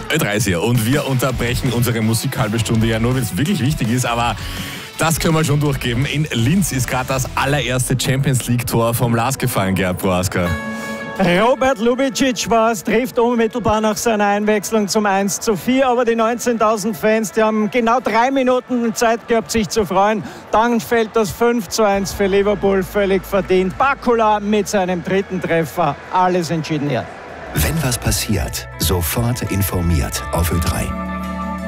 Ö3 hier und wir unterbrechen unsere Musikhalbe Stunde ja nur, wenn es wirklich wichtig ist, aber das können wir schon durchgeben. In Linz ist gerade das allererste Champions-League-Tor vom Lars gefallen, Gerd Prohaska. Robert Lubicic war es, trifft unmittelbar nach seiner Einwechslung zum 1:4, aber die 19.000 Fans, die haben genau 3 Minuten Zeit gehabt, sich zu freuen. Dann fällt das 5:1 für Liverpool, völlig verdient. Bakula mit seinem 3. Treffer, alles entschieden hier. Wenn was passiert, sofort informiert auf Ö3.